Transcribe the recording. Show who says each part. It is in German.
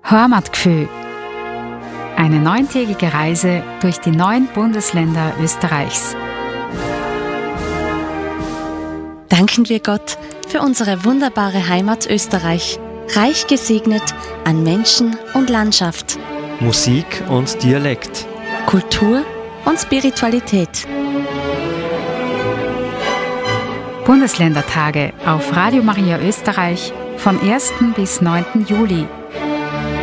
Speaker 1: Heimatgefühl. Eine 9-tägige Reise durch die 9 Bundesländer Österreichs.
Speaker 2: Danken wir Gott für unsere wunderbare Heimat Österreich, reich gesegnet an Menschen und Landschaft,
Speaker 3: Musik und Dialekt,
Speaker 2: Kultur und Spiritualität.
Speaker 1: Bundesländertage auf Radio Maria Österreich vom 1. bis 9. Juli.